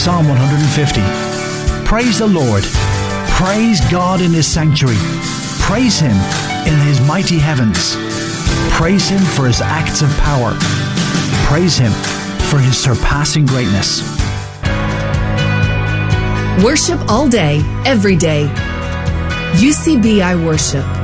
Psalm 150. Praise the Lord. Praise God in His sanctuary. Praise Him in His mighty heavens. Praise Him for His acts of power. Praise Him for His surpassing greatness. Worship all day, every day. UCBI Worship.